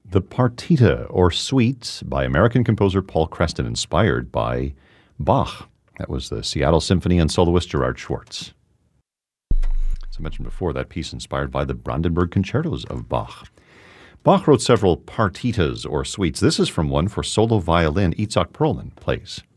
The Partita, or Suites, by American composer Paul Creston, inspired by Bach. That was the Seattle Symphony and soloist Gerard Schwartz. As I mentioned before, that piece inspired by the Brandenburg Concertos of Bach. Bach wrote several partitas, or suites. This is from one for solo violin Itzhak Perlman plays.